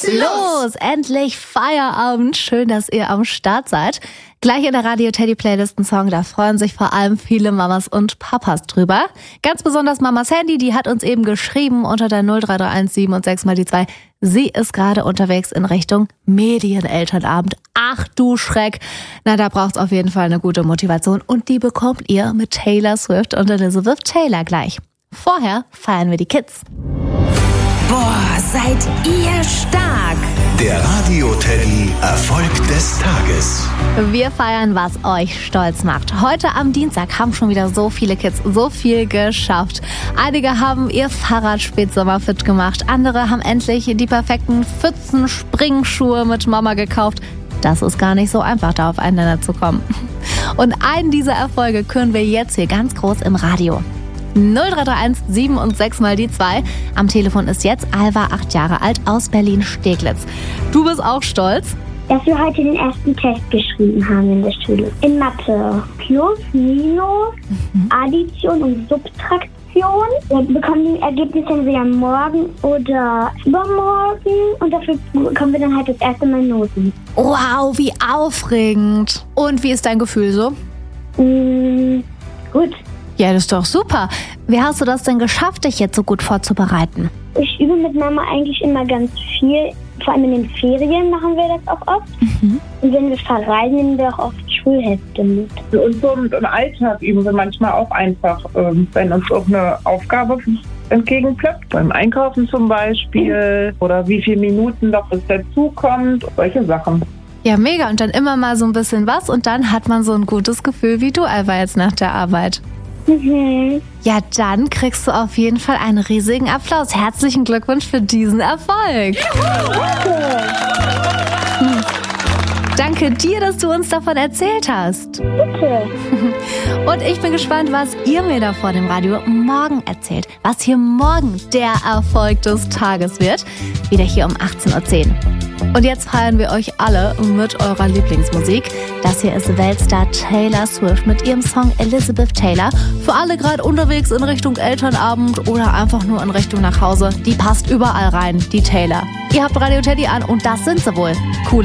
geht's los! Endlich Feierabend. Schön, dass ihr am Start seid. Gleich in der Radio-Teddy-Playlist-Song, da freuen sich vor allem viele Mamas und Papas drüber. Ganz besonders Mamas Handy, die hat uns eben geschrieben unter der 0331 7 und 6 mal die 2. Sie ist gerade unterwegs in Richtung Medienelternabend. Ach du Schreck. Na, da braucht's auf jeden Fall eine gute Motivation und die bekommt ihr mit Taylor Swift und Elizabeth Taylor gleich. Vorher feiern wir die Kids. Boah, seid ihr stark! Der Radio-Teddy Erfolg des Tages. Wir feiern, was euch stolz macht. Heute am Dienstag haben schon wieder so viele Kids so viel geschafft. Einige haben ihr Fahrrad spätsommerfit gemacht. Andere haben endlich die perfekten Pfützen-Springschuhe mit Mama gekauft. Das ist gar nicht so einfach, da auf einen Nenner zu kommen. Und einen dieser Erfolge küren wir jetzt hier ganz groß im Radio. 0331 7 und 6 mal die 2. Am Telefon ist jetzt Alva, 8 Jahre alt, aus Berlin-Steglitz. Du bist auch stolz? Dass wir heute den ersten Test geschrieben haben in der Schule. In Mathe. Plus, Minus, Addition und Subtraktion. Wir bekommen die Ergebnisse entweder morgen oder übermorgen. Und dafür bekommen wir dann halt das erste Mal Noten. Wow, wie aufregend. Und wie ist dein Gefühl so? Gut. Ja, das ist doch super. Wie hast du das denn geschafft, dich jetzt so gut vorzubereiten? Ich übe mit Mama eigentlich immer ganz viel. Vor allem in den Ferien machen wir das auch oft. Und wenn wir verreisen, nehmen wir auch oft Schulhefte mit. Und so im Alltag üben wir manchmal auch einfach, wenn uns auch eine Aufgabe entgegenplöppt. Beim Einkaufen zum Beispiel. Oder wie viele Minuten noch bis dazukommt. Solche Sachen. Ja, mega. Und dann immer mal so ein bisschen was und dann hat man so ein gutes Gefühl wie du, Alva, jetzt nach der Arbeit. Ja, dann kriegst du auf jeden Fall einen riesigen Applaus. Herzlichen Glückwunsch für diesen Erfolg. Danke dir, dass du uns davon erzählt hast. Bitte. Und ich bin gespannt, was ihr mir da vor dem Radio morgen erzählt. Was hier morgen der Erfolg des Tages wird. Wieder hier um 18:10 Uhr. Und jetzt feiern wir euch alle mit eurer Lieblingsmusik. Das hier ist Weltstar Taylor Swift mit ihrem Song Elizabeth Taylor. Für alle gerade unterwegs in Richtung Elternabend oder einfach nur in Richtung nach Hause. Die passt überall rein, die Taylor. Ihr habt Radio Teddy an und das sind sie wohl. Cool.